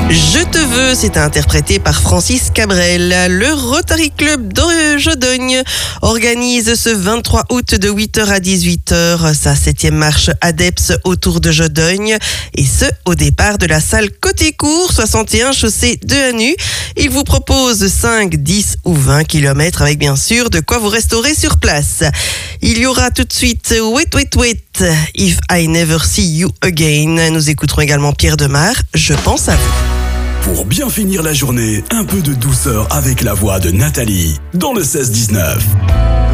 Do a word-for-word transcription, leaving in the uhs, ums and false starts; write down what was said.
Je te veux, c'est interprété par Francis Cabrel. Le Rotary Club de Jodogne organise ce vingt-trois août de huit heures à dix-huit heures sa septième marche ADEPS autour de Jodogne, et ce au départ de la salle Côté-Court, soixante et un chaussée de Hanu. Il vous propose cinq, dix ou vingt kilomètres avec bien sûr de quoi vous restaurer sur place. Il y aura tout de suite Wait Wait Wait, If I Never See You Again. Nous écouterons également Pierre Demar, Je pense à vous. Pour bien finir la journée, un peu de douceur avec la voix de Nathalie dans le seize dix-neuf.